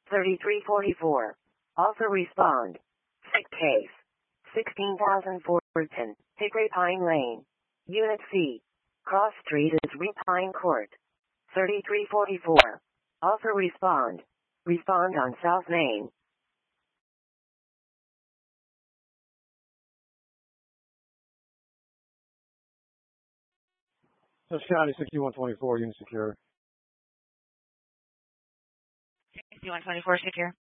3344. Also respond. Sick case. 16,410. Hickory Pine Lane. Unit C. Cross Street is Repine Court. 3344. Also respond. Respond on South Main. Dutch County 6124, unit secure. 6124 secure.